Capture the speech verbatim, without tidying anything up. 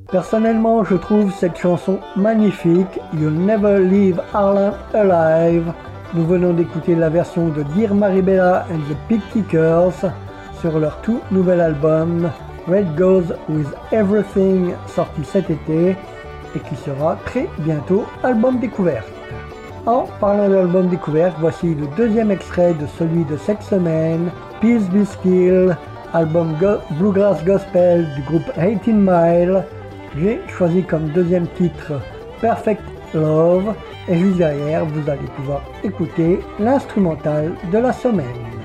Personnellement, je trouve cette chanson magnifique, You'll Never Leave Harlem Alive. Nous venons d'écouter la version de Dear Maribella and the Pig Kickers sur leur tout nouvel album Red Goes With Everything, sorti cet été et qui sera très bientôt album découverte. En parlant d'album découverte, voici le deuxième extrait de celui de cette semaine, Peace Be Still, album go- Bluegrass Gospel du groupe eighteen mile. J'ai choisi comme deuxième titre Perfect Love et juste derrière vous allez pouvoir écouter l'instrumental de la semaine.